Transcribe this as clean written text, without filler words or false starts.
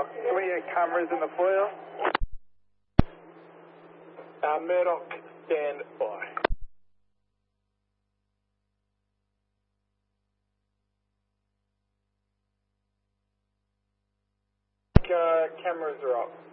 Murdoch. Can we get cameras in the foyer? Murdoch, stand by. Cameras are up.